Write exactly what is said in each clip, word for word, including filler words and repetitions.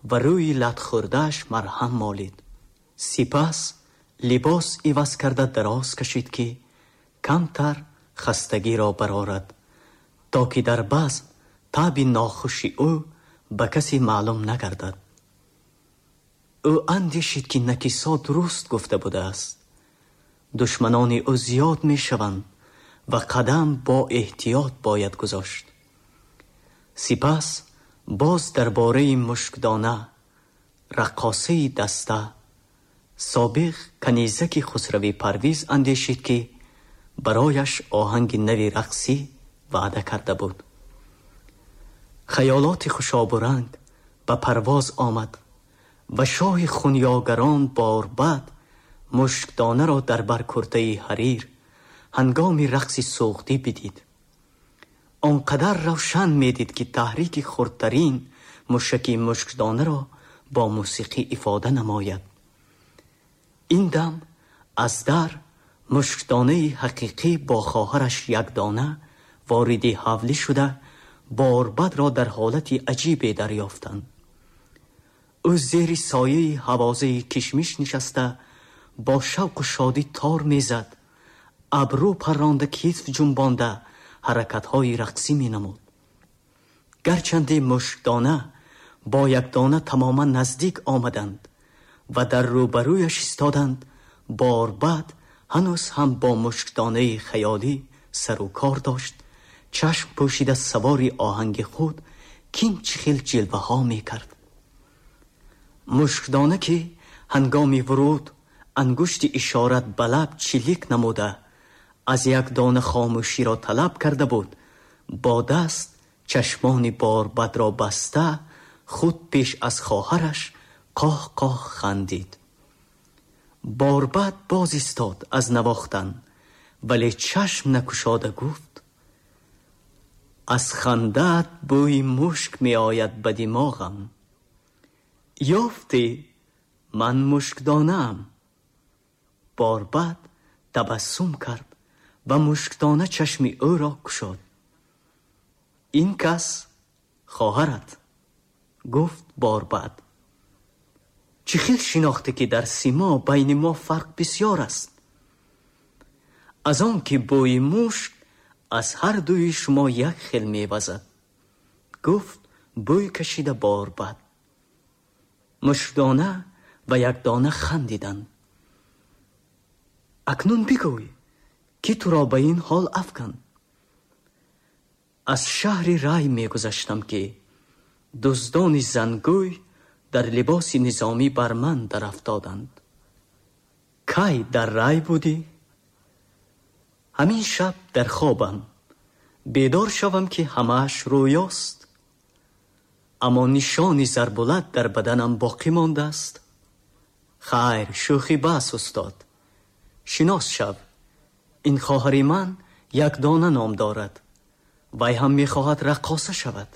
و روی لط خوردهش مرهم مالید. سپس لباس عوض کرده دراز کشید که کمتر خستگی را برآورد، تا که در بزم تاب ناخوشی او به کسی معلوم نگردد. او اندیشید که نکیسا درست گفته بوده است. دشمنان او زیاد می شوند و قدم با احتیاط باید گذاشت. سپس باز درباره مشکدانه، رقاصه دسته، سابق کنیزک خسروی پرویز اندیشید که برایش آهنگ نوی رقصی وعده کرده بود. خیالات خوشاب و رنگ به پرواز آمد و شاه خونیاگران بار بعد مشکدانه را در بر کرته حریر هنگام رقص سوختی بدید. آنقدر روشن میدید که تحریک خردترین مشکی مشکدانه را با موسیقی افاده نماید. این دم از در مشکدانه حقیقی با خواهرش یک دانه واردی حولی شده باربد را در حالت عجیبی دریافتند. او زیر سایه حوازه کشمش نشسته با شوق و شادی تار میزد، ابرو پرانده کیف جنبانده حرکت‌های رقصی می‌نمود. گرچند مشکدانه با یک دانه تماما نزدیک آمدند و در روبرویش ایستادند، باربد هنوز هم با مشکدانه خیالی سر و کار داشت. چشم پوشیده سواری آهنگ خود کیم چخیل جلوه ها می کرد. مشکدانه که هنگامی ورود انگشت اشارت به لب چلیک نموده از یک دانه خاموشی را طلب کرده بود، با دست چشمان باربد را بسته خود پیش از خواهرش قاه قاه خندید. باربد باز ایستاد از نواختن، ولی چشم نکشاده گفت: از خندت بوی مشک می آید به دماغم. یافتی من مشکدانه‌ام. باربد تبسم کرد و مشکدانه چشم او را گشاد. این کس خواهرت، گفت باربد. چه خیل شناخته که در سیما بین ما فرق بسیار است. از آن که بوی مشک از هر دوی شما یک خیل میوزد، گفت بوی کشیده باربد. مشکدانه و یک دانه خندیدند. اکنون بگوی که تو را به این حال افکن. از شهر رای می گذشتم که دزدان زنگوی در لباس نظامی بر من در افتادند. کی در رای بودی؟ همین شب در خوابم بیدار شوم که همهش رویاست، اما نشانی ضربولت در بدنم باقی مانده است. خیر، شوخی بس استاد. شناس شو، این خواهر من یک دانه نام دارد، وی هم می خواهد رقاصه شود.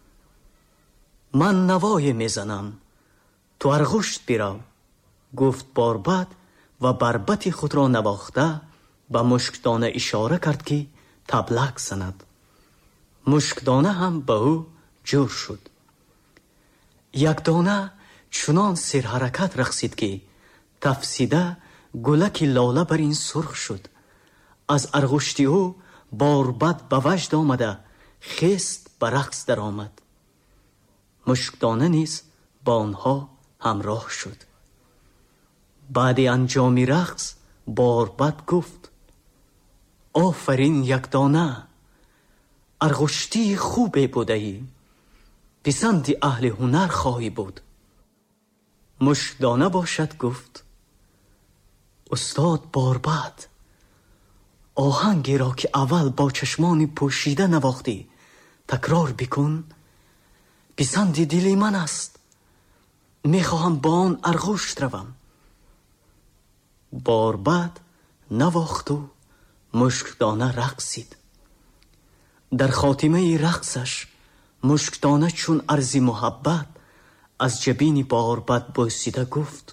من نوای میزنم، تو ارغشت برو، گفت باربد و بربط خود را نواخته به مشکدانه اشاره کرد که تبلک زند. مشکدانه هم به او جور شد. یک دانه چنان سر حرکت رقصید که تفسیده گلک لاله بر این سرخ شد. از ارغشتی او باربد به وجد آمده خست به رقص در آمد. مشکدانه نیز با آنها همراه شد. بعد انجام رقص باربد گفت: آفرین یک دانه، ارغشتی خوبی بوده ای، پسند اهل هنر خواهی بود. مشکدانه باشد گفت: استاد باربد، آهنگی را که اول با چشمان پوشیده نواختی تکرار بکن. پسند دلی من است، میخواهم با آن ارغشت روم. باربد نواخت و مشکدانه رقصید. در خاتمه رقصش مشکدانه چون عرض محبت از جبین باربد بوسیده گفت: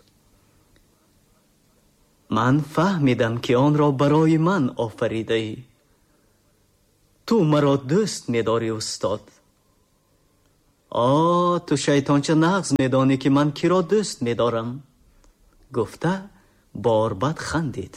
من فهمیدم که آن را برای من آفریده ای. تو مرا دوست می‌داری استاد. о ту шайтонча нағз медонӣ ки ман киро дӯст медорам, гуфта борбад хандид.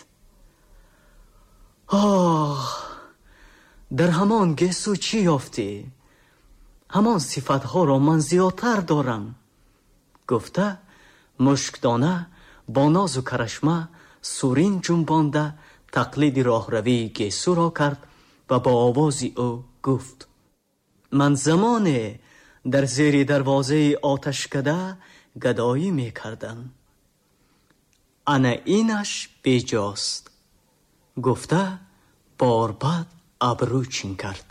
ох, дар ҳамон гесу чӣ ёфтӣ? ҳамон сифатҳоро ман зиёдтар дорам, гуфта мушкдона бо нозу карашма сурин ҷумбонда тақлиди роҳравии гесуро кард ва бо овози ӯ гуфт: ман замоне дар зери дарвозаи оташкада гадоӣ мекардам. ана инаш беҷост, гуфта борбад абрӯ чин кард.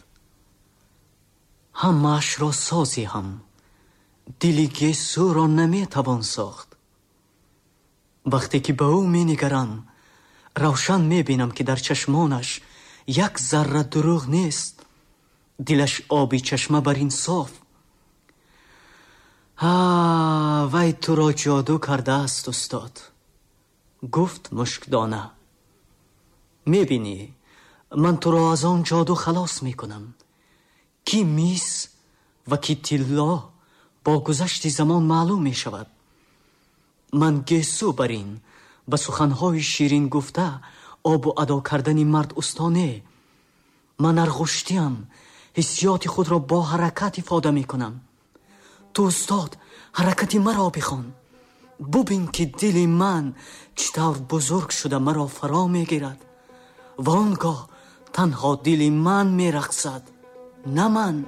ҳамаашро созиҳам, дили гесуро наметавон сохт. вақте ки ба ӯ менигарам, равшан мебинам ки дар чашмонаш як зарра дурӯғ нест. дилаш оби чашма бар инсоф. а вай туро ҷодӯ кардааст устод, гуфт мушкдона. мебинӣ, ман туро аз он ҷодӯ халос мекунам. ки мис ва ки тилло бо гузашти замон маълум мешавад. ман гесу бар ин ба суханҳои ширин гуфта обу адо кардани мард устоне. ман арғуштиам, ҳиссиёти худро бо ҳаракат ифода мекунам. ту устод ҳаракати маро бихон. бубин ки дили ман чӣ тавр бузург шуда маро фаро мегирад. ва он гоҳ танҳо дили ман мерақсад, на ман.